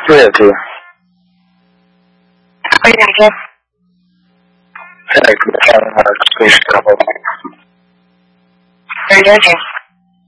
对。 会哪天？ 在那个上这个时候。 哪天请？